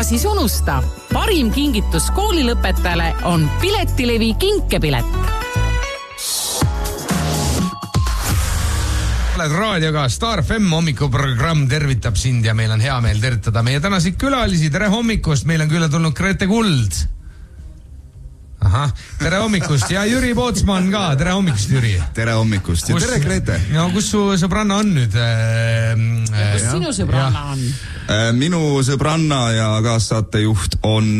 siis unusta. Parim kingitus koolilõpetajale on Piletilevi kinkepilet. Oled raadioga Star FM hommikuprogramm tervitab sind ja meil on hea meel tervitada meie tänaseid külalisi. Tere hommikust, meil on külla tulnud Grete Kuld. Ahah, tere hommikust ja Jüri Pootsman ka. Tere hommikust, Jüri. Tere hommikust ja tere, Grete. No, kus su sõbranna on nüüd? Kus sinu sõbranna on? Minu sõbranna ja kaassaatejuht on...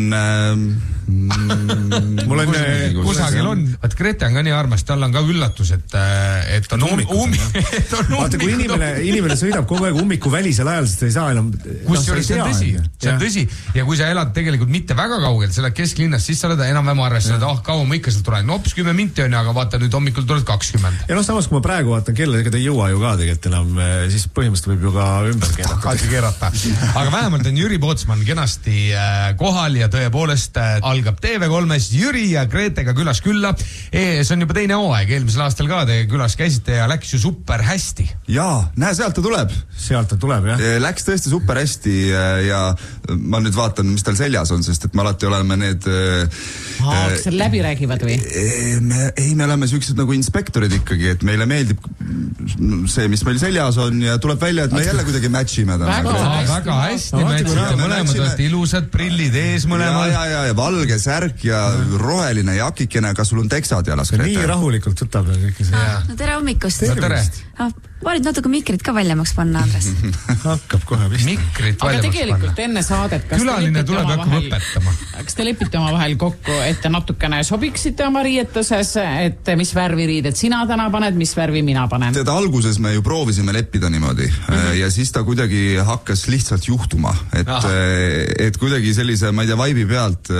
mul on kusagil on. Vaat Grete on ka nii armas, tal on ka üllatus, et on vaata, kui inimene sõidab kogu aeg ummiku välisel ajal, siis ta ei saa enam... Kusjuures see on tõsi. Ja kui sa elad tegelikult mitte väga kaugelt, sa elad kesklinnas, siis sa oled enam-vähem arvestanud, kaua ma ikka seal tulen. No hoopis 10 minti on, aga vaata nüüd hommikul tuled 20. Ja samas, kui ma praegu vaatan kella, ega ta ei jõua ju ka tegelikult enam, siis põhimõtteliselt võib ju ka ümber keerata. Aga vähemalt on Jüri Pootsman kenasti kohal ja tõepoolest algab TV3-s Jüri ja Gretega külas külla. See on juba teine hooaeg, eelmisel aastal ka te külas käisite ja läks ju super hästi. Jaa, näe, sealt ta tuleb. Sealt ta tuleb, jah. Läks tõesti super hästi ja ma nüüd vaatan, mis tal seljas on, sest et me alati oleme need... kas seal läbi räägivad või? Me oleme sellised nagu inspektorid ikkagi, et meile meeldib see, mis meil seljas on ja tuleb välja, et me jälle kuidagi matchime. Väga hästi matchime, mõlemad olete ilusad prillid ees mõlemad. Ja valge särk ja roheline jakikene, kas sul on teksad jalas, Grete? Nii rahulikult võtab kõike see. No tere hommikust. Tere. Ma olid natuke mikrit ka väljamaks panna, Andres. Hakkab kohe vist. Mikrit väljamaks panna. Aga tegelikult enne saadet, külaline tuleb hakkab õpetama. Kas te lepite oma vahel kokku, et te natukene sobiksite oma riietuses, et mis värvi riided sina täna paned, mis värvi mina panen? Tead, alguses me ju proovisime leppida niimoodi ja siis ta kuidagi hakkas lihtsalt juhtuma, et kuidagi sellise, ma ei tea, vaibi pealt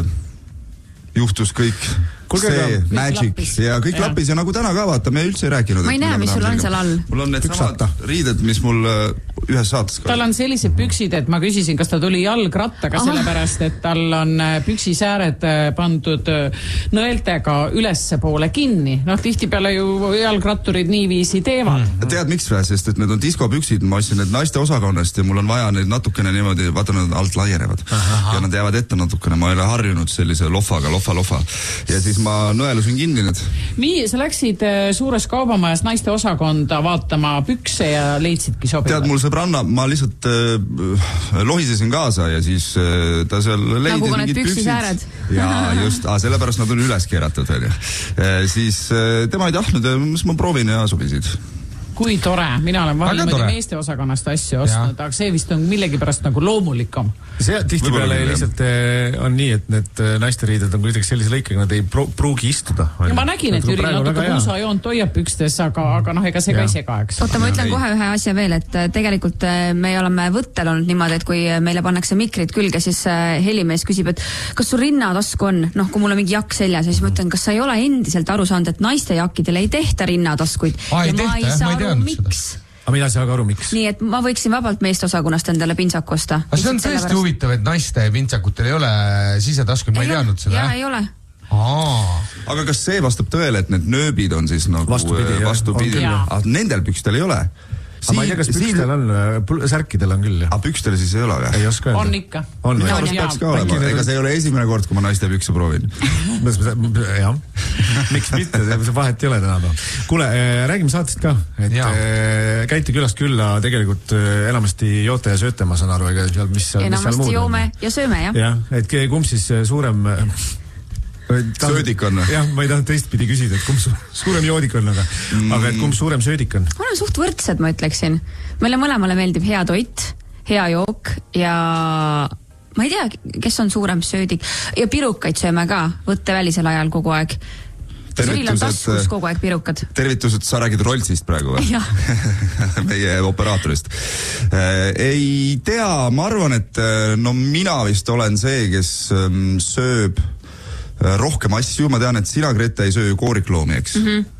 juhtus kõik magic ja kõik lappis ja nagu täna ka vaata, me üldse ei rääkinud. Ma ei näe, mis sul on seal all. Mul on need samad riided, mis mul ühes saates ka. Tal on sellised püksid, et ma küsisin, kas ta tuli jalgrattaga, sellepärast, et tal on püksisääred pandud nõeltega ülesse poole kinni. Tihtipeale ju jalgratturid niiviisi teevad. Tead, miks või? Sest et need on diskopüksid, ma ostsin need naiste osakonnast ja mul on vaja neid natukene niimoodi, vaata, nad alt laienevad. Ja nad jäävad ette natukene, ma ei ole harjunud sellise lofaga, lofa. Ja siis ma nõelusin kinni need. Sa läksid suures kaubamajas naiste osakonda vaatama pükse ja leidsidki sobivad. Tead, mul sõbranna, ma lihtsalt lohisesin kaasa ja siis ta seal leidis nagu need püksisääred. Ja just, sellepärast nad on üles keeratud veel. Siis tema ei tahtnud ja siis ma proovin ja sobisid. Kui tore, mina olen vahel meeste osakonnast asju ostnud, aga see vist on millegipärast nagu loomulikum. See tihtipeale lihtsalt on nii, et need naisteriided on kuidagi sellise lõikega, nad ei pruugi istuda. Ja ma nägin, et Jüri natuke puusajoont hoiab pükstes, aga ega see ka ei sega, eks. Oota, ma ütlen kohe ühe asja veel, et tegelikult me oleme võttel olnud niimoodi, et kui meile pannakse mikrid külge, siis helimees küsib, et kas sul rinnatasku on? Kui mul on mingi jakk seljas, siis ma ütlen, kas sa ei ole endiselt aru saanud, et naiste jakkidele ei tehta rinnataskuid. Miks? Aga mina ei saa ka aru, miks. Nii, et ma võiksin vabalt meeste osakonnast endale pintsaku osta. Aga see on tõesti huvitav, et naiste pintsakutel ei ole sisetaskuid, ma ei teadnud seda. Jaa, ei ole. Aga kas see vastab tõele, et need nööbid on siis nagu vastupidi? Nendel pükstel ei ole? Aga ma ei tea, kas pükstel on, särkidel on küll. Aga pükstel siis ei ole või? Ei oska öelda. On ikka. Minu arust peaks ka olema. Ega see ei ole esimene kord, kui ma naiste pükse proovin. Jah. Miks mitte? See vahet ei ole täna. Kuule, räägime saatest ka. Käite külast külla tegelikult enamasti joote ja sööte, ma saan aru. Enamasti joome ja sööme, jah. Jah, et kumb siis suurem... söödik on. Jah, ma ei taha teistpidi küsida, et kumb suurem joodik on, aga et kumb suurem söödik on. Ma olen suht võrdsed, ma ütleksin. Meile mõlemale meeldib hea toit, hea jook ja ma ei tea, kes on suurem söödik. Ja pirukaid sööme ka, võttevälisel ajal kogu aeg. Sul on taskus kogu aeg pirukad. Tervitused, sa räägid Roltsist praegu või? Jah. Meie operaatorist. Ei tea, ma arvan, et mina vist olen see, kes sööb rohkem asju, ma tean, et sina, Grete, ei söö koorikloomi, eks?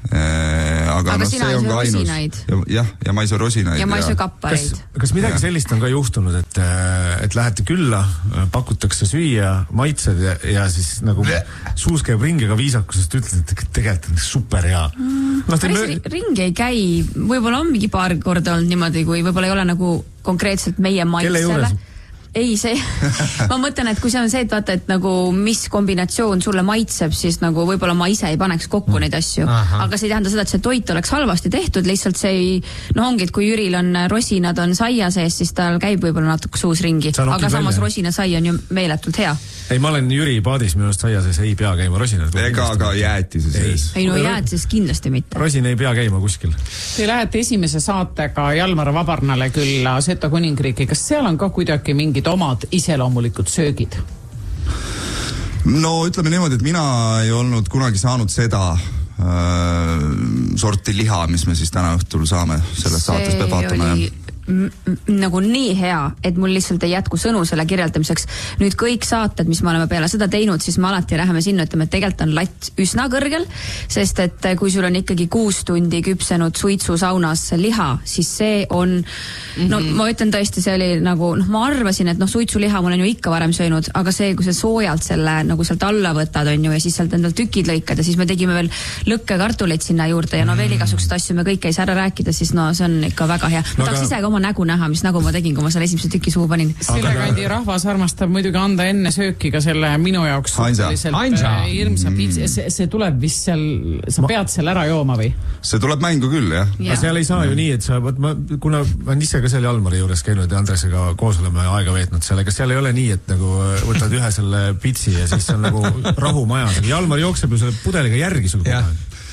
Aga sina ei söö rosinaid. Jah, ja ma ei söö rosinaid. Ja ma ei söö kappareid. Kas midagi sellist on ka juhtunud, et lähete külla, pakutakse süüa, maitsed ja siis nagu suus käib ringi, aga viisakusest ütled, et tegelikult on super hea. Ringi ei käi, võib-olla on mingi paar korda olnud niimoodi, kui võib-olla ei ole nagu konkreetselt meie maitsele. Ei, see, ma mõtlen, et kui see on see, et vaata, et nagu mis kombinatsioon sulle maitseb, siis nagu võib-olla ma ise ei paneks kokku neid asju. Aga see ei tähenda seda, et see toit oleks halvasti tehtud, lihtsalt see ei, no ongi, et kui Jüril on rosinad on saia sees, siis tal käib võib-olla natuke suus ringi. Aga samas rosinasai on ju meeletult hea. Ei, ma olen Jüri paadis, minu arust saia sees ei pea käima rosinad. Ega ka jäätise sees. Ei, no jäätises kindlasti mitte. Rosin ei pea käima kuskil. Te lähete esimese saatega Jalmar Vabarnale külla Seto Kuningriiki. Kas seal on ka kuidagi mingid omad iseloomulikud söögid? No ütleme niimoodi, et mina ei olnud kunagi saanud seda sorti liha, mis me siis täna õhtul saame selles saates peab vaatama. Nagu nii hea, et mul lihtsalt ei jätku sõnu selle kirjeldamiseks. Nüüd kõik saated, mis me oleme peale seda teinud, siis me alati läheme sinna, ütleme, et tegelikult on latt üsna kõrgel, sest et kui sul on ikkagi 6 tundi küpsenud suitsusaunas liha, siis see on, no ma ütlen tõesti, see oli nagu, ma arvasin, et suitsuliha ma olen ju ikka varem söönud, aga see, kui sa soojalt selle nagu sealt alla võtad, on ju, ja siis sealt endal tükid lõikad ja siis me tegime veel lõkkekartuleid sinna juurde ja veel igasugused asju me kõik ei saa ära rääkida, siis see on ikka väga hea. Ma tahaks ise ka nägu näha, mis nägu ma tegin, kui ma selle esimese tüki suhu panin. Selle kandi rahvas armastab muidugi anda enne sööki ka selle minu jaoks hirmsa pitsi. See tuleb vist seal, sa pead seal ära jooma või? See tuleb mängu küll, jah. Ja seal ei saa ju nii, et sa, kuna ma olen ise ka seal Jalmari juures käinud ja Andresega koos oleme aega veetnud seal, ega seal ei ole nii, et nagu võtad ühe selle pitsi ja siis on nagu rahumajas. Jalmar jookseb ju selle pudeliga järgi sul kohe.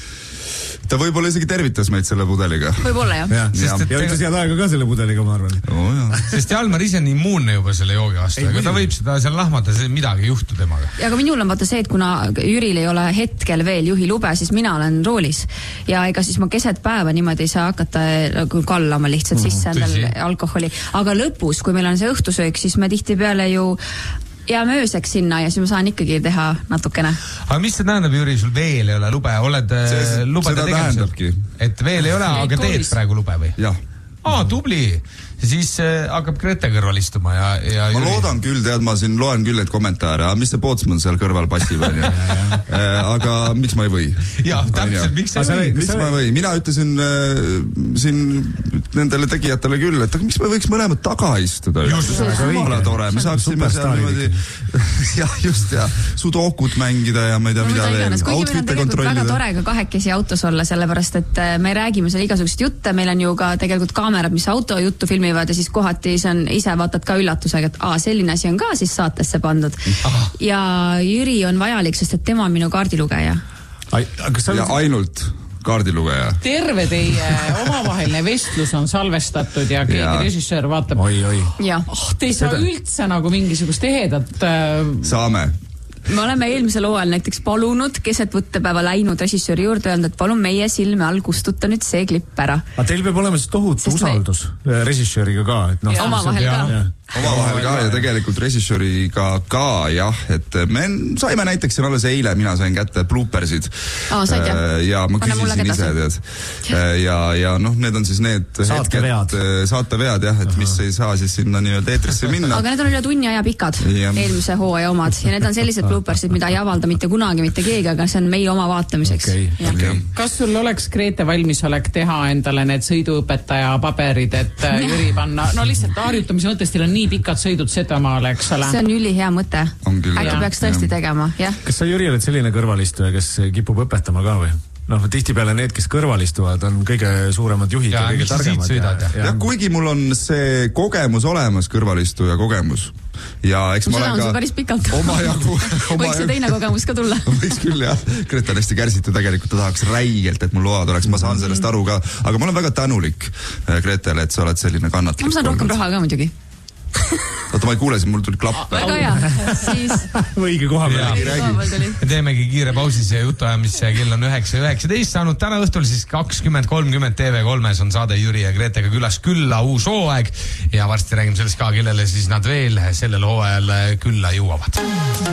Ta võib-olla isegi tervitas meid selle pudeliga. Võib-olla, jah. Ja ütles head aega ka selle pudeliga, ma arvan. Sest Jalmar ise on immuunne juba selle joogi vastu, aga ta võib seda seal lahmata, midagi juhtu temaga. Ja aga minul on vaata see, et kuna Jüril ei ole hetkel veel juhi lube, siis mina olen roolis. Ja ega siis ma keset päeva niimoodi ei saa hakata kallama lihtsalt sisse endal alkoholi. Aga lõpus, kui meil on see õhtusöök, siis me tihtipeale ju jääme ööseks sinna ja siis ma saan ikkagi teha natukene. Aga mis see tähendab, Jüri, sul veel ei ole lube? Oled lubade tegemisel? Et veel ei ole, aga teed praegu lube või? Jah. Tubli! Siis hakkab Grete kõrval istuma ja ma loodan küll, ma siin loen küll neid kommentaare, mis see Pootsman seal kõrval passib on ju. Aga miks ma ei või? Jah, täpselt, miks ei või? Miks ma ei või? Mina ütlesin siin nendele tegijatele küll, et miks me võiks mõlemad taga istuda? Just, jumala tore, me saaksime seal niimoodi jah, just ja sudokut mängida ja ma ei tea mida veel. Kuigi meil on tegelikult väga tore ka kahekesi autos olla, sellepärast et me räägime seal igasugust jutte, meil on ju ka tegelikult kaamerad, mis auto juttu filmivad ja siis kohati ise vaatad ka üllatusega, et selline asi on ka siis saatesse pandud. Ja Jüri on vajalik, sest et tema on minu kaardilugeja. Ja ainult kaardilugeja. Terve teie omavaheline vestlus on salvestatud ja keegi režissöör vaatab. Te ei saa üldse nagu mingisugust ehedat... Saame. Me oleme eelmisel hooajal näiteks palunud keset võttepäeva läinud režissööri juurde öelda, et palun meie silme all kustuta nüüd see klipp ära. Aga teil peab olema see tohutu usaldus režissööriga ka. Omavahel ka. Omavahel ka ja tegelikult režissööriga ka, jah, et me saime näiteks siin alles eile, mina sain kätte bloopersid. Ja ma küsisin ise, tead. Ja need on siis need saatevead, jah, et mis ei saa siis sinna nii-öelda eetrisse minna. Aga need on üle tunni aja pikad, eelmise hooaja omad. Ja need on sellised bloopersid, mida ei avalda mitte kunagi mitte keegi, aga see on meie oma vaatamiseks. Kas sul oleks Grete valmisolek teha endale need sõiduõpetaja paberid, et Jüri panna, no lihtsalt harjutamise mõttes teil on nii pikad sõidud Setomaale, eks ole? See on ülihea mõte. Äkki peaks tõesti tegema, jah. Kas sa, Jüri, oled selline kõrvalistuja, kes kipub õpetama ka või? Tihtipeale need, kes kõrvalistuvad, on kõige suuremad juhid ja kõige targemad. Ja kuigi mul on see kogemus olemas, kõrvalistuja kogemus. Ja eks ma olen ka päris pikalt. Võiks see teine kogemus ka tulla. Võiks küll, jah. Grete on hästi kärsitu tegelikult, ta tahaks räigelt, et mul load oleks, ma saan sellest aru ka. Aga ma olen väga tänulik Gretele, et sa oled selline kannatlik. Ma saan rohkem raha ka muidugi. Oota, ma ei kuule, siin mul tuli klapp. Väga hea, siis... Õige koha peal. Teemegi kiire pausis ja jutuajamis, kell on 9:19 saanud. Täna õhtul siis 20:30 TV3-s on saade Jüri ja Gretega külla uus hooaeg ja varsti räägime sellest ka, kellele siis nad veel sellel hooajal külla jõuavad.